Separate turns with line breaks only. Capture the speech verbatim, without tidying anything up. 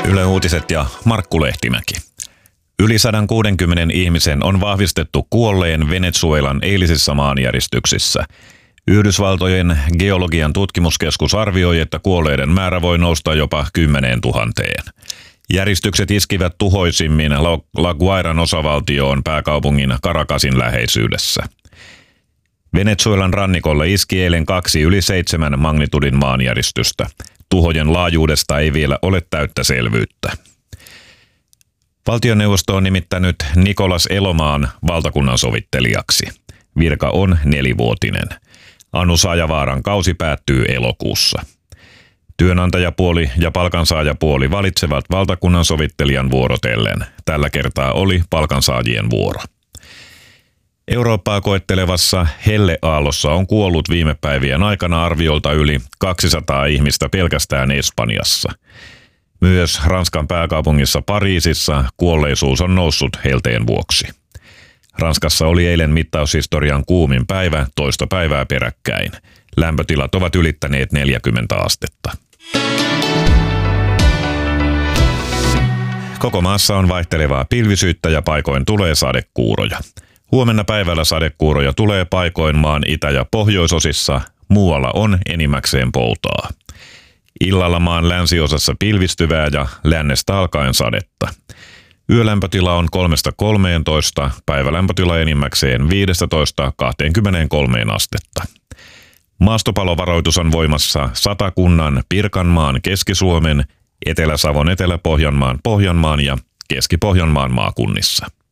Yle Uutiset ja Markku Lehtimäki. Yli sata kuusikymmentä ihmisen on vahvistettu kuolleen Venezuelan eilisissä maanjäristyksissä. Yhdysvaltojen geologian tutkimuskeskus arvioi, että kuolleiden määrä voi nousta jopa kymmeneen tuhanteen. Järistykset iskivät tuhoisimmin La Guairan osavaltioon pääkaupungin Caracasin läheisyydessä. Venezuelan rannikolle iski eilen kaksi yli seitsemän magnitudin maanjäristystä. Tuhojen laajuudesta ei vielä ole täyttä selvyyttä. Valtioneuvosto on nimittänyt Nicolas Elomaan valtakunnansovittelijaksi. Virka on nelivuotinen. Anu Sajavaaran kausi päättyy elokuussa. Työnantajapuoli ja palkansaajapuoli valitsevat valtakunnansovittelijan vuorotellen. Tällä kertaa oli palkansaajien vuoro. Eurooppaa koettelevassa helleaallossa on kuollut viime päivien aikana arviolta yli kaksisataa ihmistä pelkästään Espanjassa. Myös Ranskan pääkaupungissa Pariisissa kuolleisuus on noussut helteen vuoksi. Ranskassa oli eilen mittaushistorian kuumin päivä toista päivää peräkkäin. Lämpötilat ovat ylittäneet neljäkymmentä astetta. Koko maassa on vaihtelevaa pilvisyyttä ja paikoin tulee sadekuuroja. Huomenna päivällä sadekuuroja tulee paikoin maan itä- ja pohjoisosissa, muualla on enimmäkseen poutaa. Illalla maan länsiosassa pilvistyvää ja lännestä alkaen sadetta. Yölämpötila on kolmesta kolmeentoista, päivälämpötila enimmäkseen viidestätoista kahteenkymmeneenkolmeen astetta. Maastopalovaroitus on voimassa Satakunnan, Pirkanmaan, Keski-Suomen, Etelä-Savon, Etelä-Pohjanmaan, Pohjanmaan ja Keski-Pohjanmaan maakunnissa.